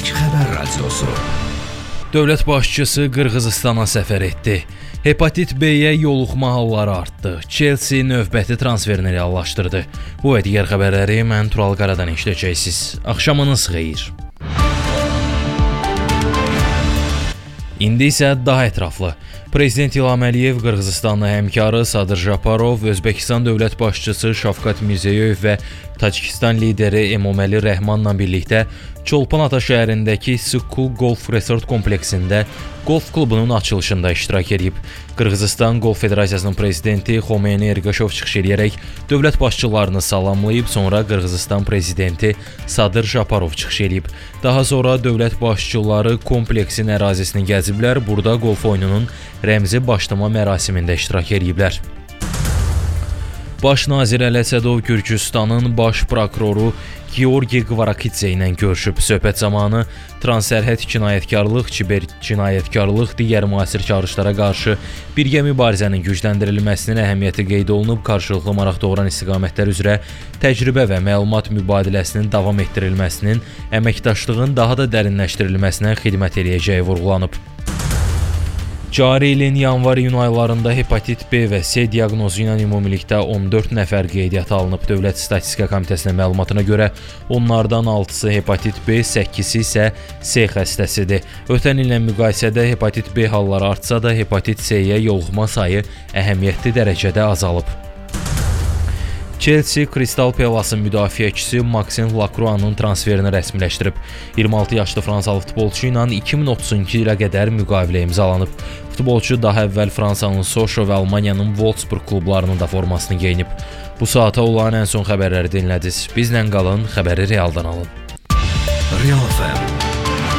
İlk xəbər radiosu. Dövlət başçısı Qırğızıstana səfər etdi. Hepatit B-yə yoluxma halları artdı. Chelsea növbəti transferini reallaşdırdı. Bu və digər xəbərləri mən Tural Qaradan eşidəcəksiniz. Axşamınız xeyir. İndi isə daha ətraflı. Prezident İlham Əliyev Qırğızıstanlı həmkarı Sadır Japarov, Özbəkistan dövlət başçısı Şavkat Mirziyoyev və Tacikistan lideri Emomali Rəhmanla birlikdə Çolpan-Ata şəhərindəki Sıku Golf Resort kompleksində golf klubunun açılışında iştirak edib. Qırğızıstan Golf Federasiyasının prezidenti Xomeyni Ergaşov çıxış edərək dövlət başçılarını salamlayıb, sonra Qırğızıstan prezidenti Sadır Japarov çıxış edib. Daha sonra dövlət başçıları kompleksin ərazisini gəziblər, burada golf oyununun rəmzi başlama mərasimində iştirak ediblər. Baş nazir Əli Əsədov Gürcüstanın baş prokuroru Georgi Qvarakidze ilə görüşüb. Söhbət zamanı transsərhəd cinayətkarlıq, kiber cinayətkarlıq, digər müasir çağırışlara qarşı birgə mübarizənin gücləndirilməsinin əhəmiyyəti qeyd olunub, qarşılıqlı maraq doğuran istiqamətlər üzrə təcrübə və məlumat mübadiləsinin davam etdirilməsinin, əməkdaşlığın daha da dərinləşdirilməsinə xidmət edəcəyi vurğulanıb. Cari ilin yanvar-iyun aylarında hepatit B və C diaqnozu ilə ümumilikdə 14 nəfər qeydiyyata alınıb. Dövlət Statistika Komitəsinin məlumatına görə onlardan 6-sı hepatit B, 8-i isə C xəstəsidir. Ötən illə müqayisədə hepatit B halları artsa da hepatit C-yə yoluxma sayı əhəmiyyətli dərəcədə azalıb. Chelsea Crystal Palace'ın müdafiəçisi Maxime Lacroix'ın transferini rəsmiləşdirib. 26 yaşlı Fransalı futbolçu ilə 2032 ilə qədər müqavilə imzalanıb. Futbolçu daha əvvəl Fransanın Sochaux və Almaniyanın Wolfsburg klublarının da formasını geyinib. Bu saata olan ən son xəbərləri dinlədiniz. Bizlə qalın, xəbəri realdan alın. Real FM.